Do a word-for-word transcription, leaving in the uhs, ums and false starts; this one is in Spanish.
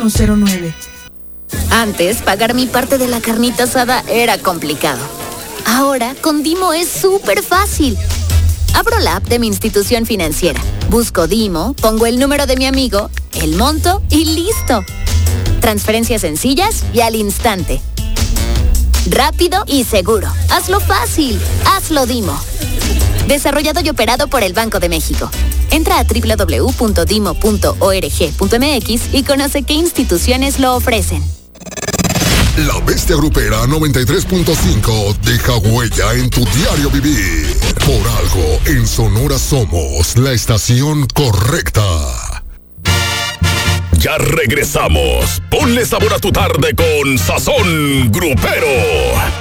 cero nueve. Antes, pagar mi parte de la carnita asada era complicado. Ahora, con Dimo es súper fácil. Abro la app de mi institución financiera, busco Dimo, pongo el número de mi amigo, el monto y listo. Transferencias sencillas y al instante. Rápido y seguro. Hazlo fácil. Hazlo Dimo. Desarrollado y operado por el Banco de México. Entra a doble u doble u doble u punto dimo punto org punto m x y conoce qué instituciones lo ofrecen. La Bestia Grupera noventa y tres punto cinco deja huella en tu diario vivir. Por algo, en Sonora somos la estación correcta. Ya regresamos. Ponle sabor a tu tarde con Sazón Grupero.